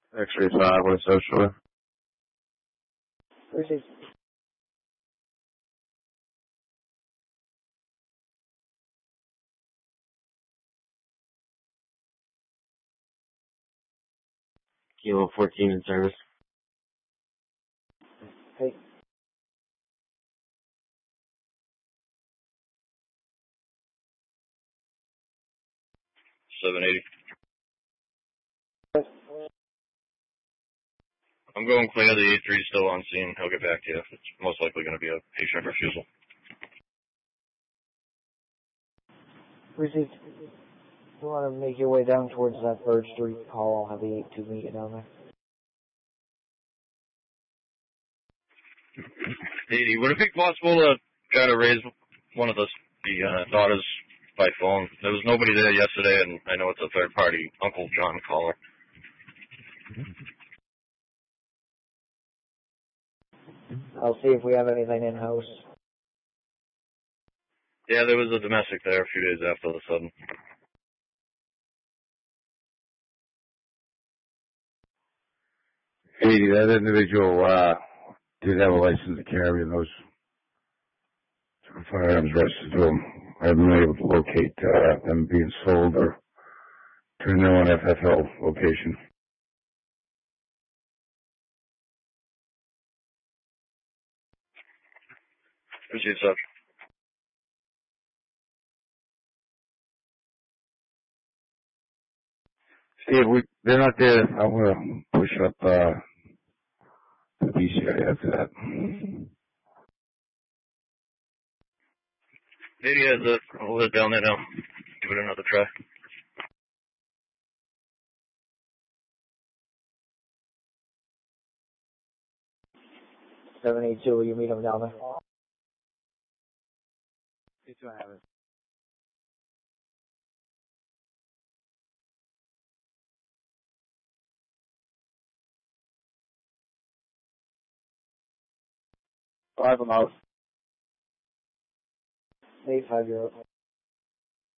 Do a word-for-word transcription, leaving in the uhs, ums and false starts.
X-ray five, West South Shore. Received. Kilo fourteen in service. Hey. seven eighty. I'm going clear. The eight three is still on scene. He'll get back to you. It's most likely going to be a patient refusal. Received. You want to make your way down towards that Bird Street call, I'll have the eight two meet you down there. eighty, would it be possible to try to raise one of the, the uh, daughters by phone? There was nobody there yesterday, and I know it's a third party, Uncle John caller. I'll see if we have anything in-house. Yeah, there was a domestic there a few days after the sudden. eighty, that individual uh, did have a license to carry, and those firearms registered to him. I haven't been able to locate uh, them being sold or to their own F F L location. Appreciate it, sir. Steve, we, they're not there. I'm going to push up uh, the B C I after that. eighty has a, I'll let it down there now. Give it another try. seven eight two, will you meet him down there? It's what happens. Five them out. eight five zero.